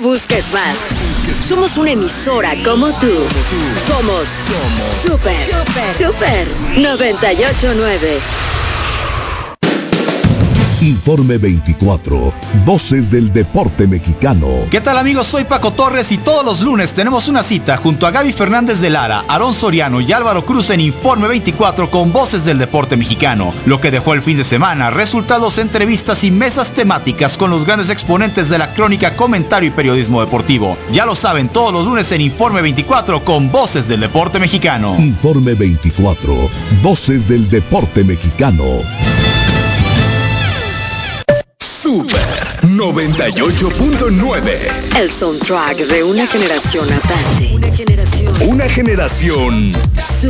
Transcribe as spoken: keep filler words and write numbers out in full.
busques más. Somos una emisora como tú. Somos Super, Super noventa y ocho nueve. Informe veinticuatro, Voces del Deporte Mexicano. ¿Qué tal, amigos? Soy Paco Torres y todos los lunes tenemos una cita junto a Gaby Fernández de Lara, Aarón Soriano y Álvaro Cruz en Informe veinticuatro con Voces del Deporte Mexicano. Lo que dejó el fin de semana, resultados, entrevistas y mesas temáticas con los grandes exponentes de la crónica, comentario y periodismo deportivo. Ya lo saben, todos los lunes en Informe veinticuatro con Voces del Deporte Mexicano. Informe veinticuatro, Voces del Deporte Mexicano. Super noventa y ocho punto nueve. El soundtrack de una generación aparte. Una generación. Una generación